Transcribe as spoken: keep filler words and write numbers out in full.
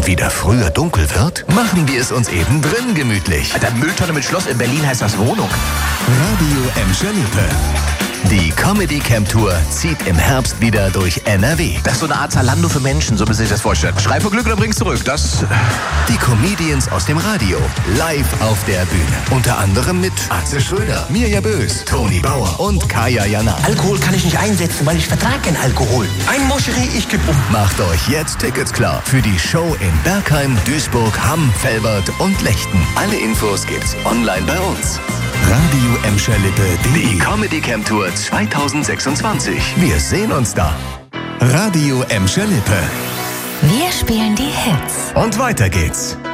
wieder früher dunkel wird, machen wir es uns eben drin gemütlich. Alter, Mülltonne mit Schloss, in Berlin heißt das Wohnung. Radio Emscher Lippe. Die Comedy Camp Tour zieht im Herbst wieder durch N R W. Das ist so eine Art Zalando für Menschen, so müssen Sie sich das vorstellen. Schrei vor Glück oder bring's zurück, das... Die Comedians aus dem Radio, live auf der Bühne. Unter anderem mit Atze Schröder, Mirja Bös, Toni Bauer und Kaya Jana. Alkohol kann ich nicht einsetzen, weil ich vertrage keinen Alkohol. Ein Moscherie, ich geb um. Macht euch jetzt Tickets klar für die Show in Bergheim, Duisburg, Hamm, Velbert und Lechten. Alle Infos gibt's online bei uns. Radio Emscher Lippe. Die Comedy Camp Tour zweitausendsechsundzwanzig. Wir sehen uns da. Radio Emscher Lippe. Wir spielen die Hits. Und weiter geht's.